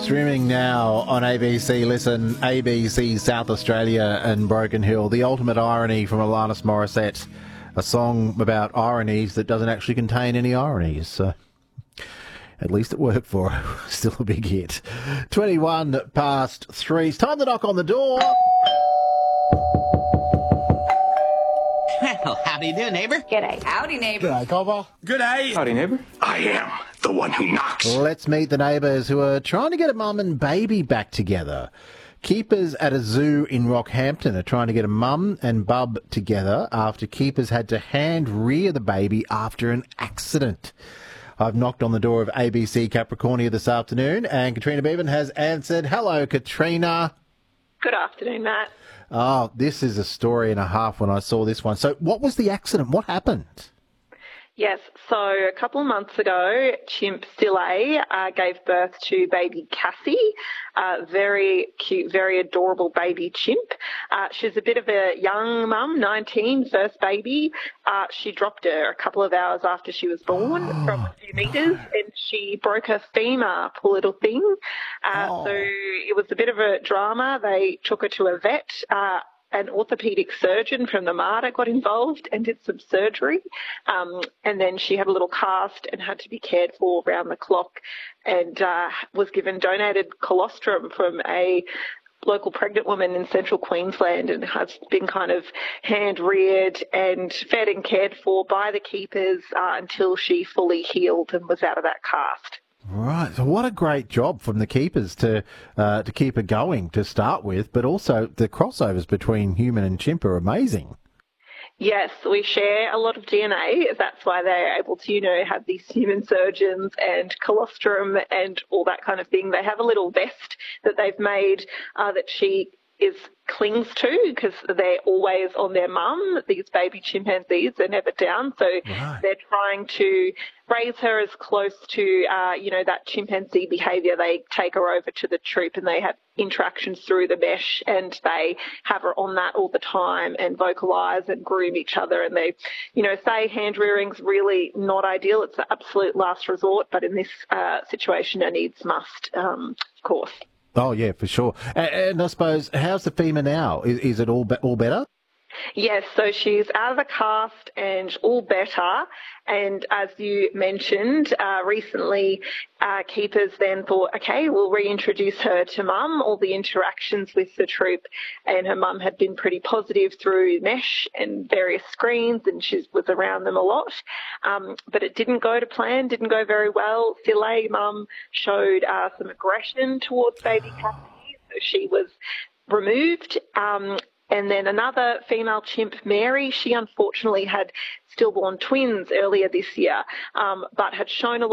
Streaming now on ABC Listen, ABC South Australia and Broken Hill. The Ultimate Irony from Alanis Morissette. A song about ironies that doesn't actually contain any ironies. So at least it worked for her. Still a big hit. 21 past 3. It's time to knock on the door. Well, how do you do, neighbour? G'day. Howdy, neighbour. G'day, Cobber. G'day. Howdy, neighbour. I am the one who knocks. Let's meet the neighbours who are trying to get a mum and baby back together. Keepers at a zoo in Rockhampton are trying to get a mum and bub together after keepers had to hand rear the baby after an accident. I've knocked on the door of ABC Capricornia this afternoon and Katrina Bevan has answered. Hello, Katrina. Good afternoon, Matt. Oh, this is a story and a half when I saw this one. So what was the accident? What happened? Yes, so a couple of months ago, chimp Silly gave birth to baby Cassie, very cute, very adorable baby chimp. She's a bit of a young mum, 19, first baby. She dropped her a couple of hours after she was born from a few metres and she broke her femur, poor little thing. So it was a bit of a drama. They took her to a vet. An orthopaedic surgeon from the Mater got involved and did some surgery. And then she had a little cast and had to be cared for around the clock and was given donated colostrum from a local pregnant woman in central Queensland and has been kind of hand-reared and fed and cared for by the keepers until she fully healed and was out of that cast. Right. So what a great job from the keepers to keep her going to start with, but also the crossovers between human and chimp are amazing. Yes, we share a lot of DNA. That's why they're able to, have these human surgeons and colostrum and all that kind of thing. They have a little vest that they've made that she clings to because they're always on their mum. These baby chimpanzees, they're never down. So They're trying to raise her as close to, that chimpanzee behaviour. They take her over to the troop and they have interactions through the mesh and they have her on that all the time and vocalise and groom each other. And they, say hand rearing's really not ideal. It's the absolute last resort. But in this situation, a needs must, of course. Oh, yeah, for sure. And I suppose, how's the femur now? Is it all better? Yes, so she's out of the cast and all better. And as you mentioned, recently keepers then thought, okay, we'll reintroduce her to mum, all the interactions with the troop. And her mum had been pretty positive through mesh and various screens and she was around them a lot. But it didn't go to plan, didn't go very well. Silly mum showed some aggression towards baby Cassie, so she was removed. And then another female chimp, Mary, she unfortunately had stillborn twins earlier this year, but had shown a